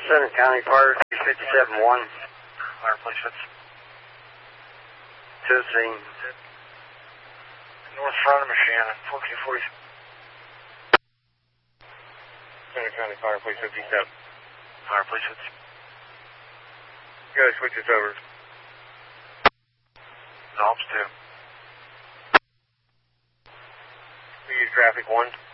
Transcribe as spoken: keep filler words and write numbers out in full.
Center County Fire fifty-seven one. Fire, please, fifty. To the scene. North front of Michiana, fourteen forty. Center County Fire, please, fifty-seven. Fire, please, fifty. Go, switch this over. Ops two. We use traffic one.